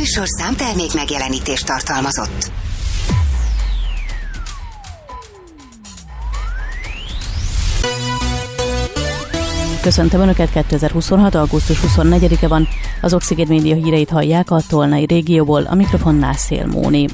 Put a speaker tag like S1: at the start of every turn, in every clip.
S1: műsor számtermék megjelenítést tartalmazott.
S2: Köszöntöm Önöket, 2026. augusztus 24-e van, az Oxigén Média híreit hallják a Tolnai régióból, a mikrofonnál Szél Móni.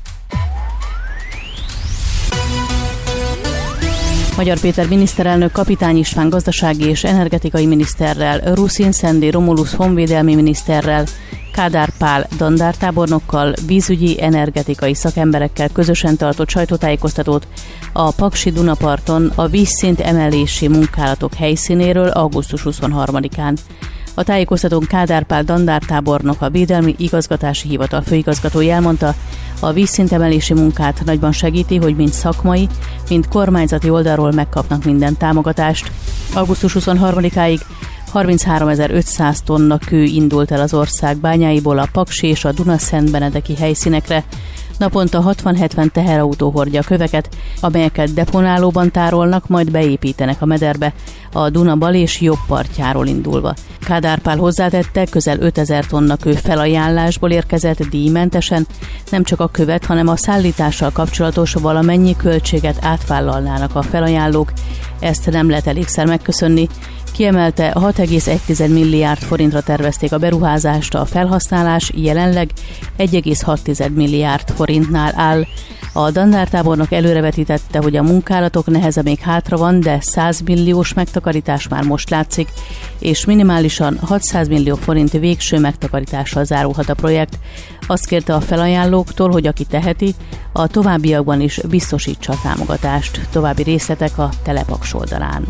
S2: Magyar Péter miniszterelnök, Kapitány István gazdasági és energetikai miniszterrel, Ruszin Szendi Romulusz honvédelmi miniszterrel, Kádár Pál dandártábornokkal, vízügyi, energetikai szakemberekkel közösen tartott sajtótájékoztatót a Paksi Dunaparton a vízszint emelési munkálatok helyszínéről augusztus 23-án. A tájékoztatón Kádár Pál dandártábornok, a Védelmi Igazgatási Hivatal főigazgatója elmondta, a vízszintemelési munkát nagyban segíti, hogy mind szakmai, mind kormányzati oldalról megkapnak minden támogatást. Augusztus 23-áig 33.500 tonna kő indult el az ország bányáiból a Paksi és a Duna-Szentbenedeki helyszínekre. Naponta 60-70 teherautó hordja a köveket, amelyeket deponálóban tárolnak, majd beépítenek a mederbe, a Duna bal és jobb partjáról indulva. Kádár Pál hozzátette, közel 5000 tonna kő felajánlásból érkezett díjmentesen, nem csak a követ, hanem a szállítással kapcsolatos valamennyi költséget átvállalnának a felajánlók. Ezt nem lehet elégszer megköszönni. Kiemelte, 6,1 milliárd forintra tervezték a beruházást, a felhasználás jelenleg 1,6 milliárd forintnál áll. A dandártábornok előrevetítette, hogy a munkálatok neheze még hátra van, de 100 milliós megtakarítás már most látszik, és minimálisan 600 millió forint végső megtakarítással zárulhat a projekt. Azt kérte a felajánlóktól, hogy aki teheti, a továbbiakban is biztosítsa a támogatást. További részletek a Telepaks oldalán.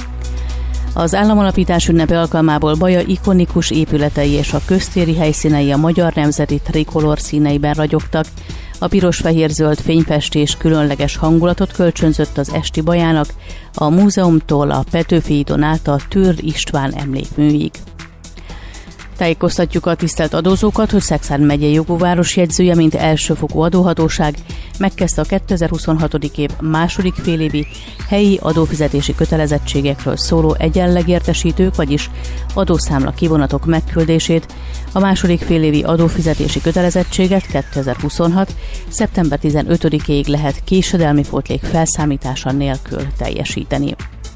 S2: Az államalapítás ünnepe alkalmából Baja ikonikus épületei és a köztéri helyszínei a magyar nemzeti trikolor színeiben ragyogtak. A piros-fehér-zöld fényfestés különleges hangulatot kölcsönzött az esti Bajának, a múzeumtól a Petőfi hídon át a Türr István emlékműig. Tájékoztatjuk a tisztelt adózókat, hogy Szekszárd megyei jogóváros jegyzője, mint elsőfokú adóhatóság megkezdte a 2026. év második félévi helyi adófizetési kötelezettségekről szóló egyenlegértesítők, vagyis adószámla kivonatok megküldését. A második félévi adófizetési kötelezettséget 2026. szeptember 15-ig lehet késedelmi pótlék felszámítása nélkül teljesíteni.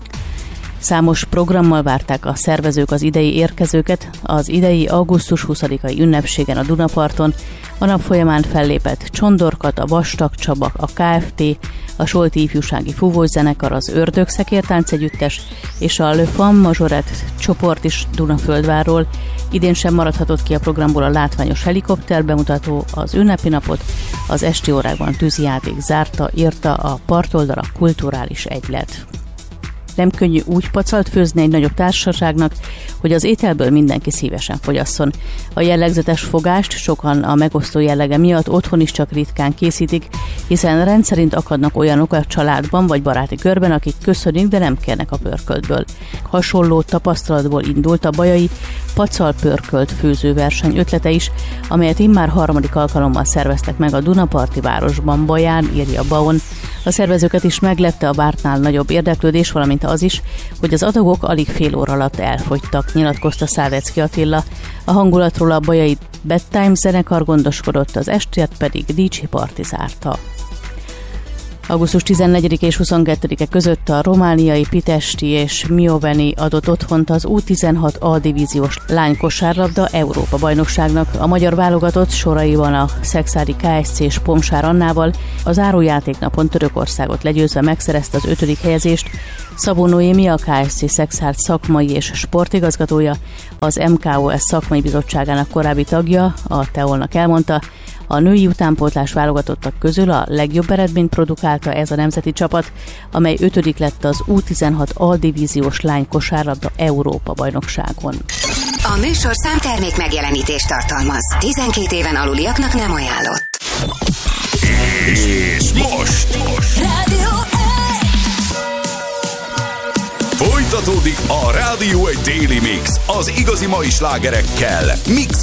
S2: Számos programmal várták a szervezők az idei érkezőket. Az idei augusztus 20-ai ünnepségen a Dunaparton a nap folyamán fellépett Csondorkat, a Vastag Csaba, a Kft., a Solti ifjúsági fúvózenekar, az Ördög-Szekértánc együttes és a Le Femme Majorette csoport is Dunaföldvárról. Idén sem maradhatott ki a programból a látványos helikopter bemutató. Az ünnepi napot az esti órákban tűzijáték zárta, írta a Partoldala kulturális egylet. Nem könnyű úgy pacalt főzni egy nagyobb társaságnak, hogy az ételből mindenki szívesen fogyasszon. A jellegzetes fogást sokan a megosztó jellege miatt otthon is csak ritkán készítik, hiszen rendszerint akadnak olyanok a családban vagy baráti körben, akik köszönik, de nem kérnek a pörköltből. Hasonló tapasztalatból indult a bajai pacal pörkölt főzőverseny ötlete is, amelyet immár harmadik alkalommal szerveztek meg a Dunaparti városban, Baján, írja Baon. A szervezőket is meglepte a vártnál nagyobb érdeklődés, valamint az is, hogy az adagok alig fél óra alatt elfogytak, nyilatkozta Szávecki Attila. A hangulatról a bajai Bedtime zenekar gondoskodott, az estét pedig DJ Party zárta. Augusztus 14 és 22-e között a romániai Pitesti és Mioveni adott otthont az U16 A divíziós lánykosárlabda Európa-bajnokságnak. A magyar válogatott soraiban a szekszárdi KSC és Pomsár Annával a zárójátéknapon Törökországot legyőzve megszerezte az 5. helyezést. Szabó Noémi, a KSC Szekszárd szakmai és sportigazgatója, az MKOS szakmai bizottságának korábbi tagja, a TEOL-nak elmondta, a női utánpótlás válogatottak közül a legjobb eredményt produkálta ez a nemzeti csapat, amely 5. lett az U16 A divíziós lánykosárlabda Európa-bajnokságon.
S1: A műsor számtermék megjelenítést tartalmaz. 12 éven aluliaknak nem ajánlott.
S3: És most
S1: Rádió 1!
S3: folytatódik a Rádió 1 Daily Mix az igazi mai slágerekkel. Mix